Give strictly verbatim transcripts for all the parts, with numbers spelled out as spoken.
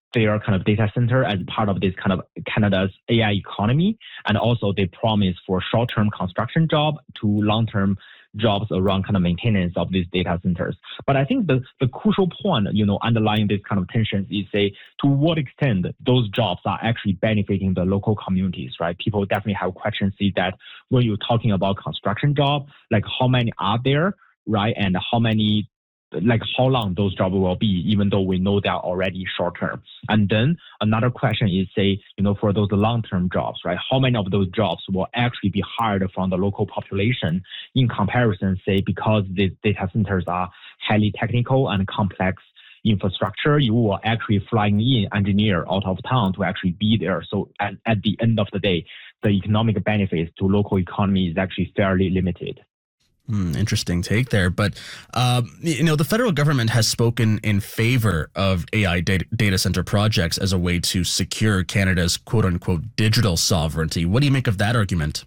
their kind of data center as part of this kind of Canada's A I economy. And also they promise for short-term construction job to long-term jobs around kind of maintenance of these data centers. But I think the, the crucial point, you know, underlying this kind of tensions is, say, to what extent those jobs are actually benefiting the local communities, right? People definitely have questions see that when you're talking about construction job, like how many are there, right? And how many, like how long those jobs will be, even though we know they're already short term. And then another question is, say, you know, for those long-term jobs, right? How many of those jobs will actually be hired from the local population in comparison, say, because these data centers are highly technical and complex infrastructure, you will actually flying in engineer out of town to actually be there. So at, at the end of the day, the economic benefits to local economy is actually fairly limited. Hmm, interesting take there. But, um, you know, the federal government has spoken in favor of A I data, data center projects as a way to secure Canada's quote unquote digital sovereignty. What do you make of that argument?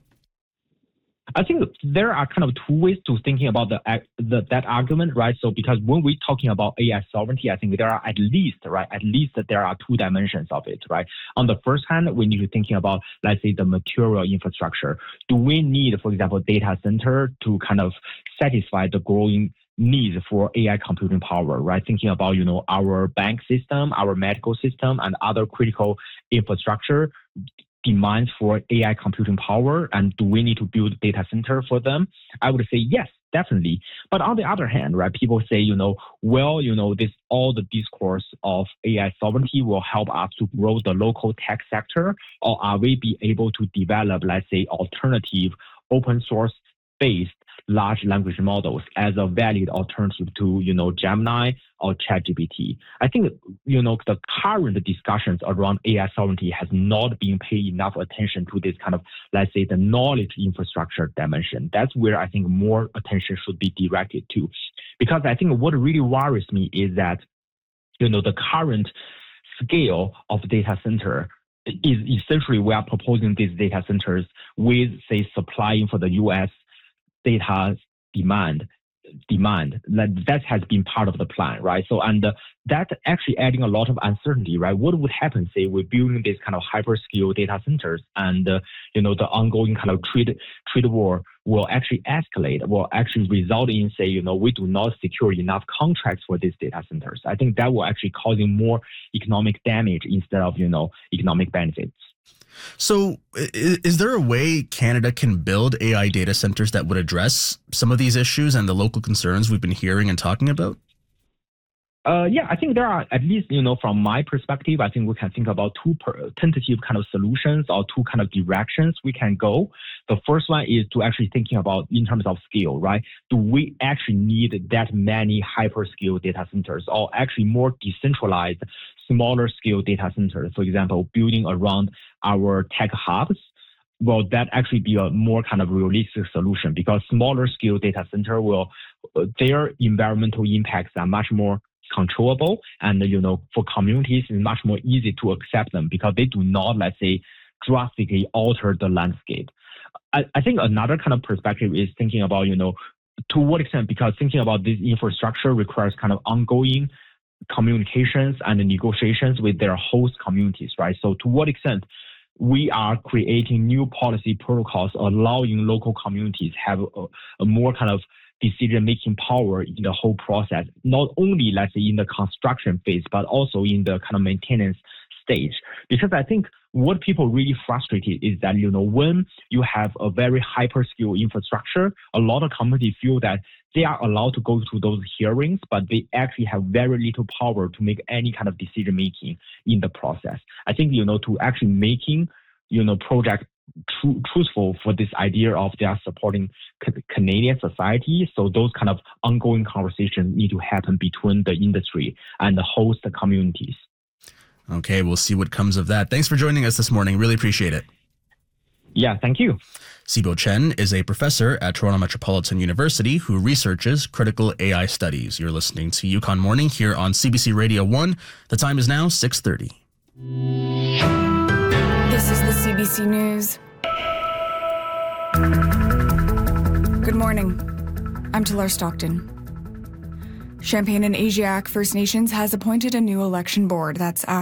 I think there are kind of two ways to thinking about the, the that argument, right? So because when we're talking about A I sovereignty, I think there are at least, right, at least there are two dimensions of it, right? On the first hand, we need to thinking about, let's say, the material infrastructure. Do we need, for example, data center to kind of satisfy the growing needs for A I computing power, right? Thinking about, you know, our bank system, our medical system, and other critical infrastructure demands for A I computing power, and do we need to build data center for them? I would say yes, definitely. But on the other hand, right, people say, you know, well, you know, this all the discourse of A I sovereignty will help us to grow the local tech sector, or are we be able to develop, let's say, alternative open source based large language models as a valid alternative to, you know, Gemini or ChatGPT. I think, you know, the current discussions around A I sovereignty has not been paid enough attention to this kind of, let's say, the knowledge infrastructure dimension. That's where I think more attention should be directed to. Because I think what really worries me is that, you know, the current scale of data center is essentially we are proposing these data centers with, say, supplying for the U S data demand, demand that that has been part of the plan, right? So, and uh, that actually adding a lot of uncertainty, right? What would happen, say, we're building these kind of hyperscale data centers, and uh, you know, the ongoing kind of trade trade war will actually escalate, will actually result in, say, you know, we do not secure enough contracts for these data centers. I think that will actually causing more economic damage instead of, you know, economic benefits. So is, is there a way Canada can build A I data centers that would address some of these issues and the local concerns we've been hearing and talking about? Uh, yeah, I think there are, at least, you know, from my perspective, I think we can think about two per, tentative kind of solutions or two kind of directions we can go. The first one is to actually thinking about in terms of scale, right? Do we actually need that many hyperscale data centers, or actually more decentralized, smaller scale data centers, for example, building around our tech hubs? Will that actually be a more kind of realistic solution? Because smaller scale data center will, uh, their environmental impacts are much more controllable, and, you know, for communities it's much more easy to accept them because they do not, let's say, drastically alter the landscape. I, I think another kind of perspective is thinking about, you know, to what extent, because thinking about this infrastructure requires kind of ongoing communications and negotiations with their host communities, right? So to what extent we are creating new policy protocols allowing local communities have a, a more kind of decision-making power in the whole process, not only, let's say, in the construction phase, but also in the kind of maintenance stage. Because I think what people really frustrated is that, you know, when you have a very hyperscale infrastructure, a lot of companies feel that they are allowed to go to those hearings, but they actually have very little power to make any kind of decision-making in the process. I think, you know, to actually making, you know, project Tr- truthful for this idea of they are supporting c- Canadian society. So those kind of ongoing conversations need to happen between the industry and the host communities. Okay, we'll see what comes of that. Thanks for joining us this morning. Really appreciate it. Yeah, thank you. Sibo Chen is a professor at Toronto Metropolitan University who researches critical A I studies. You're listening to Yukon Morning here on C B C Radio one. The time is now six thirty. This is the C B C News. Good morning. I'm Talar Stockton. Champagne and Asiatic First Nations has appointed a new election board that's after